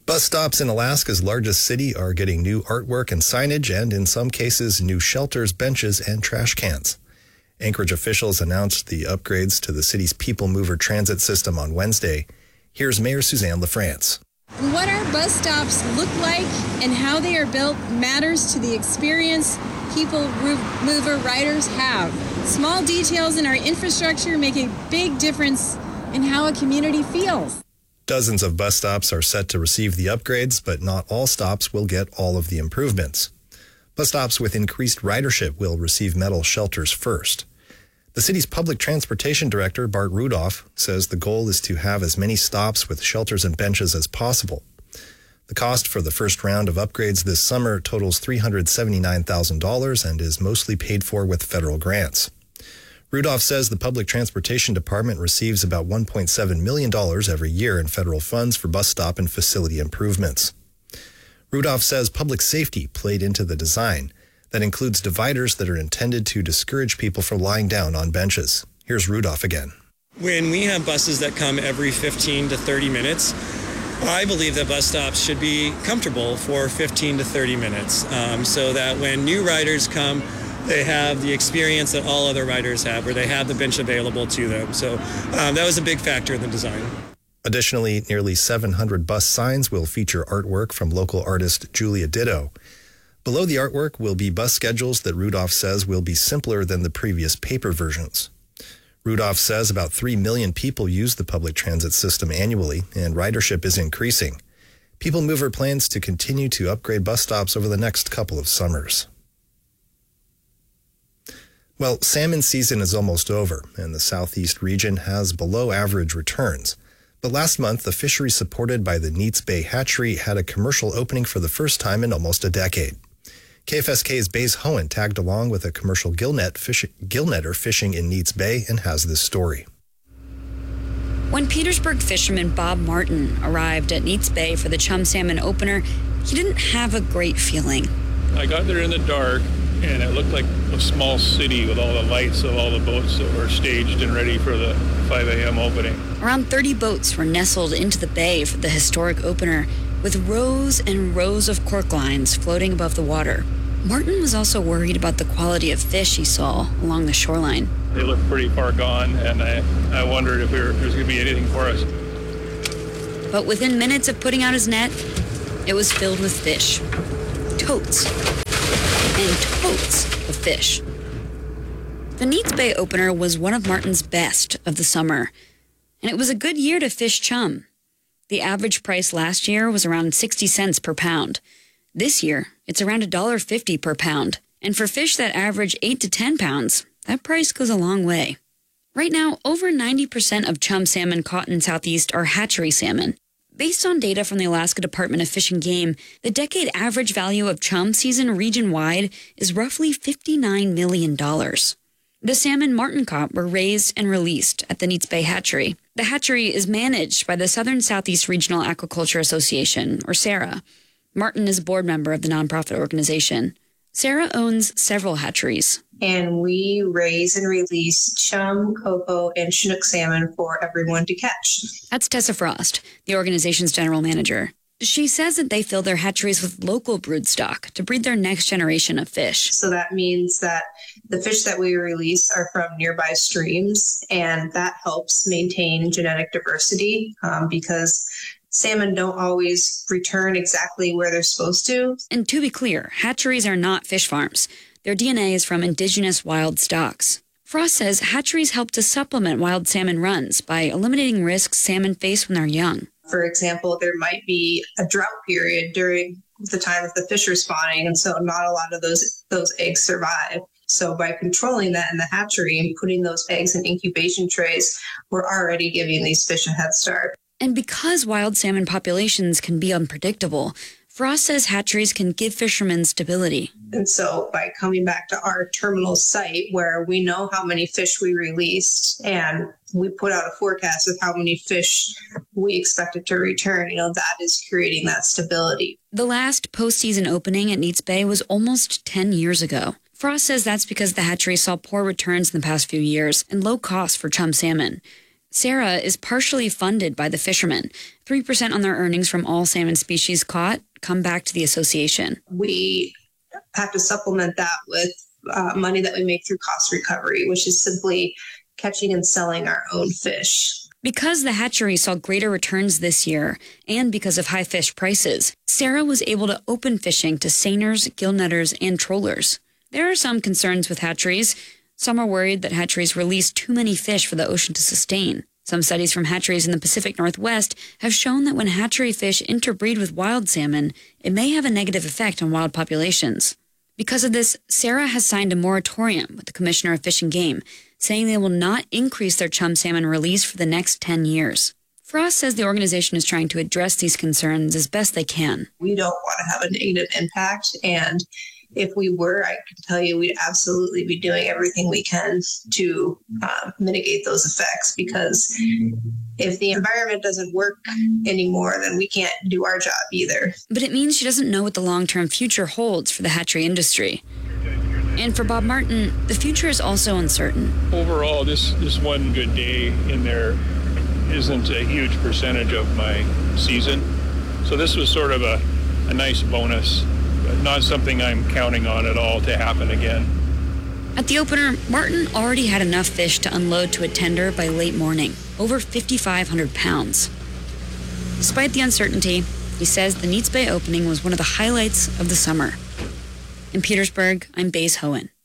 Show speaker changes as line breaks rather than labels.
Bus stops in Alaska's largest city are getting new artwork and signage and, in some cases, new shelters, benches, and trash cans. Anchorage officials announced the upgrades to the city's People Mover transit system on Wednesday. Here's Mayor Suzanne LaFrance.
What our bus stops look like and how they are built matters to the experience People Mover riders have. Small details in our infrastructure make a big difference in how a community feels.
Dozens of bus stops are set to receive the upgrades, but not all stops will get all of the improvements. Bus stops with increased ridership will receive metal shelters first. The city's public transportation director, Bart Rudolph, says the goal is to have as many stops with shelters and benches as possible. The cost for the first round of upgrades this summer totals $379,000 and is mostly paid for with federal grants. Rudolph says the Public Transportation Department receives about $1.7 million every year in federal funds for bus stop and facility improvements. Rudolph says public safety played into the design. That includes dividers that are intended to discourage people from lying down on benches. Here's Rudolph again.
When we have buses that come every 15 to 30 minutes, I believe that bus stops should be comfortable for 15 to 30 minutes so that when new riders come, they have the experience that all other riders have, where they have the bench available to them. So that was a big factor in the design.
Additionally, nearly 700 bus signs will feature artwork from local artist Julia Ditto. Below the artwork will be bus schedules that Rudolph says will be simpler than the previous paper versions. Rudolph says about 3 million people use the public transit system annually, and ridership is increasing. People Mover plans to continue to upgrade bus stops over the next couple of summers. Well, salmon season is almost over, and the southeast region has below-average returns. But last month, the fishery supported by the Neats Bay Hatchery had a commercial opening for the first time in almost a decade. KFSK's Baze Hohen tagged along with a commercial gillnetter fishing in Neats Bay and has this story.
When Petersburg fisherman Bob Martin arrived at Neats Bay for the chum salmon opener, he didn't have a great feeling.
I got there in the dark, and it looked like a small city with all the lights of all the boats that were staged and ready for the 5 a.m. opening.
Around 30 boats were nestled into the bay for the historic opener, with rows and rows of cork lines floating above the water. Martin was also worried about the quality of fish he saw along the shoreline.
They looked pretty far gone, and I wondered if there was going to be anything for us.
But within minutes of putting out his net, it was filled with fish. Totes. And totes of fish. The Neats Bay opener was one of Martin's best of the summer, and it was a good year to fish chum. The average price last year was around 60 cents per pound. This year, it's around $1.50 per pound, and for fish that average 8 to 10 pounds, that price goes a long way. Right now, over 90% of chum salmon caught in Southeast are hatchery salmon. Based on data from the Alaska Department of Fish and Game, the decade average value of chum season region-wide is roughly $59 million. The salmon Martin caught were raised and released at the Neats Bay Hatchery. The hatchery is managed by the Southern Southeast Regional Aquaculture Association, or SARA. Martin is a board member of the nonprofit organization. SARA owns several hatcheries.
And we raise and release chum, coho, and Chinook salmon for everyone to catch.
That's Tessa Frost, the organization's general manager. She says that they fill their hatcheries with local broodstock to breed their next generation of fish.
So that means that the fish that we release are from nearby streams, and that helps maintain genetic diversity because salmon don't always return exactly where they're supposed to.
And to be clear, hatcheries are not fish farms. Their DNA is from indigenous wild stocks. Frost says hatcheries help to supplement wild salmon runs by eliminating risks salmon face when they're young.
For example, there might be a drought period during the time of the fish are spawning, and so not a lot of those eggs survive. So by controlling that in the hatchery and putting those eggs in incubation trays, we're already giving these fish a head start.
And because wild salmon populations can be unpredictable, Frost says hatcheries can give fishermen stability.
And so by coming back to our terminal site where we know how many fish we released and we put out a forecast of how many fish we expected to return, that is creating that stability.
The last postseason opening at Neats Bay was almost 10 years ago. Frost says that's because the hatchery saw poor returns in the past few years and low costs for chum salmon. Sarah is partially funded by the fishermen. 3% on their earnings from all salmon species caught come back to the association.
We have to supplement that with money that we make through cost recovery, which is simply catching and selling our own fish.
Because the hatchery saw greater returns this year, and because of high fish prices, Sarah was able to open fishing to seiners, gillnetters, and trollers. There are some concerns with hatcheries. Some are worried that hatcheries release too many fish for the ocean to sustain. Some studies from hatcheries in the Pacific Northwest have shown that when hatchery fish interbreed with wild salmon, it may have a negative effect on wild populations. Because of this, Sarah has signed a moratorium with the Commissioner of Fish and Game, saying they will not increase their chum salmon release for the next 10 years. Frost says the organization is trying to address these concerns as best they can.
We don't want to have a negative impact, and if we were, I can tell you we'd absolutely be doing everything we can to mitigate those effects, because if the environment doesn't work anymore, then we can't do our job either.
But it means she doesn't know what the long-term future holds for the hatchery industry. And for Bob Martin, the future is also uncertain.
Overall, this one good day in there isn't a huge percentage of my season. So this was sort of a nice bonus, but not something I'm counting on at all to happen again.
At the opener, Martin already had enough fish to unload to a tender by late morning, over 5,500 pounds. Despite the uncertainty, he says the Neats Bay opening was one of the highlights of the summer. In Petersburg, I'm Baze Hohen.